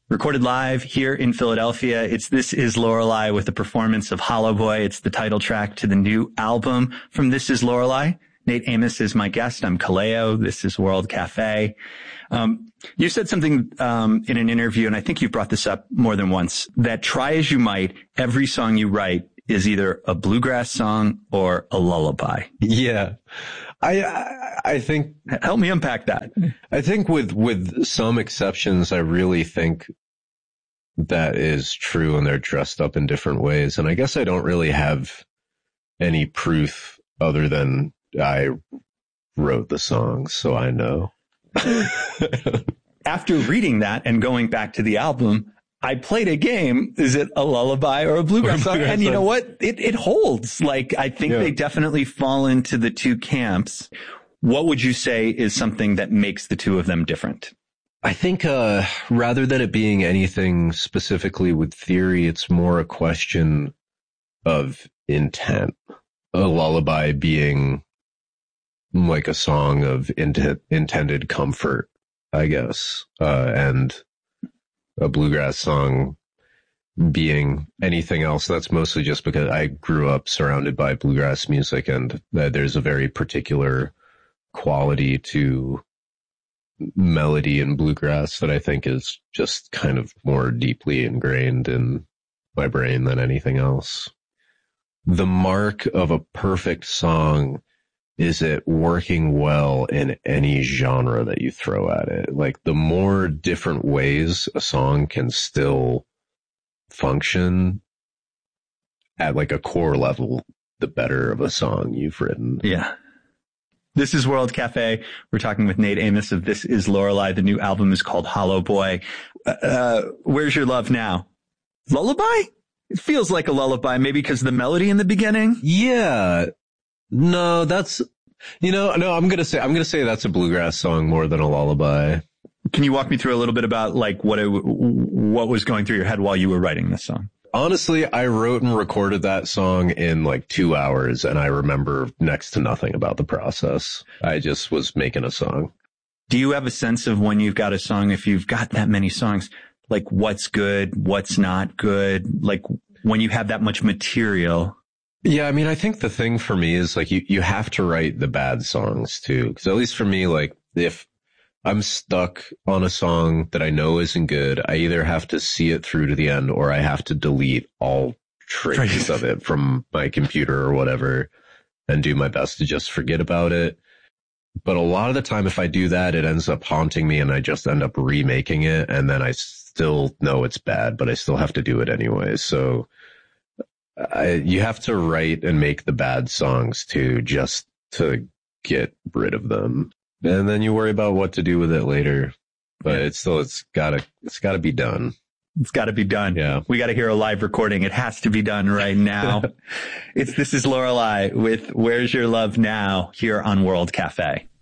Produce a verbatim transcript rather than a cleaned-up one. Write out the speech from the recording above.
Recorded live here in Philadelphia. It's This Is Lorelei with the performance of Hollow Boy. It's the title track to the new album from This Is Lorelei. Nate Amos is my guest. I'm Kaleo. This is World Cafe. Um, you said something um, in an interview, and I think you've brought this up more than once, that try as you might, every song you write is either a bluegrass song or a lullaby. Yeah. I, I, I think, help me unpack that. I think with, with some exceptions, I really think that is true, and they're dressed up in different ways. And I guess I don't really have any proof other than I wrote the songs, so I know. After reading that and going back to the album, I played a game. Is it a lullaby or a bluegrass song? And you know what? It, it holds. Like, I think yeah. they definitely fall into the two camps. What would you say is something that makes the two of them different? I think, uh, rather than it being anything specifically with theory, it's more a question of intent. A lullaby being like a song of int- intended comfort, I guess. Uh, and a bluegrass song being anything else. That's mostly just because I grew up surrounded by bluegrass music, and uh, there's a very particular quality to melody in bluegrass that I think is just kind of more deeply ingrained in my brain than anything else. The mark of a perfect song is it working well in any genre that you throw at it. Like, the more different ways a song can still function at like a core level, the better of a song you've written. Yeah. This is World Cafe. We're talking with Nate Amos of This Is Lorelei. The new album is called Hollow Boy. Uh, where's your love now? Lullaby? It feels like a lullaby, maybe because of the melody in the beginning. Yeah. No, that's, you know, no, I'm going to say, I'm going to say that's a bluegrass song more than a lullaby. Can you walk me through a little bit about like what it, what was going through your head while you were writing this song? Honestly, I wrote and recorded that song in like two hours, and I remember next to nothing about the process. I just was making a song. Do you have a sense of when you've got a song, if you've got that many songs, like what's good, what's not good, like when you have that much material? Yeah, I mean, I think the thing for me is like you, you have to write the bad songs too. Because at least for me, like if I'm stuck on a song that I know isn't good, I either have to see it through to the end or I have to delete all traces of it from my computer or whatever and do my best to just forget about it. But a lot of the time, if I do that, it ends up haunting me and I just end up remaking it. And then I still know it's bad, but I still have to do it anyway. So I, you have to write and make the bad songs too, just to get rid of them. And then you worry about what to do with it later. But yeah. it's still, it's gotta, it's gotta be done. It's gotta be done. Yeah. We gotta hear a live recording. It has to be done right now. It's This Is Lorelei with Where's Your Love Now here on World Cafe.